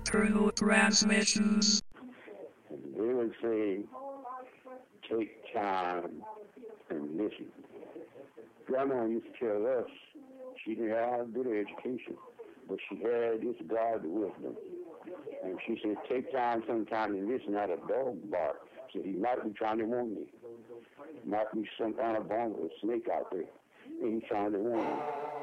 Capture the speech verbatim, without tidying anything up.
True Transmissions. And they would say, take time and listen. Grandma used to tell us she didn't have a bit of education, but she had this God wisdom. And she said, take time sometime and listen at a dog bark. So he might be trying to warn me. Might be some kind of bomb or snake out there. And he's trying to warn me.